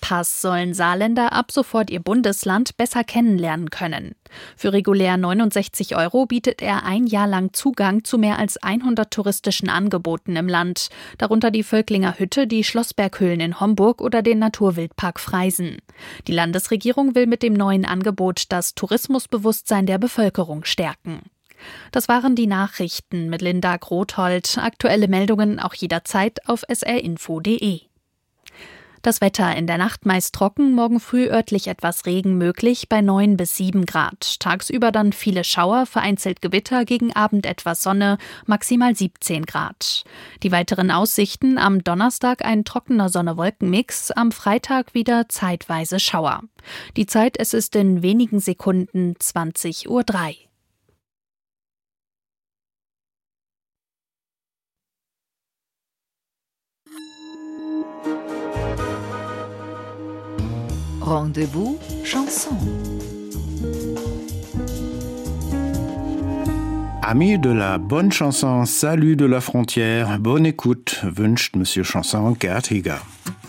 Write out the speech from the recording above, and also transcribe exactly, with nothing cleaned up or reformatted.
Tourismuspass sollen Saarländer ab sofort ihr Bundesland besser kennenlernen können. Für regulär neunundsechzig Euro bietet er ein Jahr lang Zugang zu mehr als hundert touristischen Angeboten im Land, darunter die Völklinger Hütte, die Schlossberghöhlen in Homburg oder den Naturwildpark Freisen. Die Landesregierung will mit dem neuen Angebot das Tourismusbewusstsein der Bevölkerung stärken. Das waren die Nachrichten mit Linda Grothold. Aktuelle Meldungen auch jederzeit auf s r info punkt d e. Das Wetter in der Nacht meist trocken, morgen früh örtlich etwas Regen möglich bei neun bis sieben Grad. Tagsüber dann viele Schauer, vereinzelt Gewitter, gegen Abend etwas Sonne, maximal siebzehn Grad. Die weiteren Aussichten: am Donnerstag ein trockener Sonne-Wolken-Mix, am Freitag wieder zeitweise Schauer. Die Zeit, es ist in wenigen Sekunden zwanzig Uhr drei. Rendez-vous chanson. Amis de la bonne chanson, salut de la frontière, bonne écoute, wünscht Monsieur Chanson Gerd Hieger.